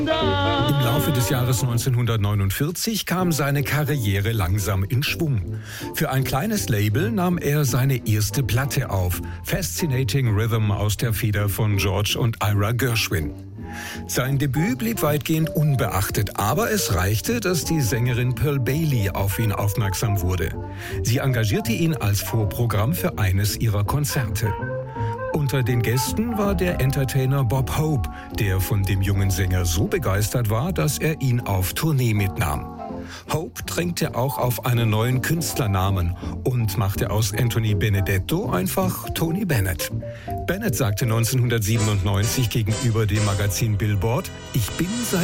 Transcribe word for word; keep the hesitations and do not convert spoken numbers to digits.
Im Laufe des Jahres neunzehnhundertneunundvierzig kam seine Karriere langsam in Schwung. Für ein kleines Label nahm er seine erste Platte auf, Fascinating Rhythm aus der Feder von George und Ira Gershwin. Sein Debüt blieb weitgehend unbeachtet, aber es reichte, dass die Sängerin Pearl Bailey auf ihn aufmerksam wurde. Sie engagierte ihn als Vorprogramm für eines ihrer Konzerte. Unter den Gästen war der Entertainer Bob Hope, der von dem jungen Sänger so begeistert war, dass er ihn auf Tournee mitnahm. Hope drängte auch auf einen neuen Künstlernamen und machte aus Anthony Benedetto einfach Tony Bennett. Bennett sagte neunzehnhundertsiebenundneunzig gegenüber dem Magazin Billboard: „Ich bin seit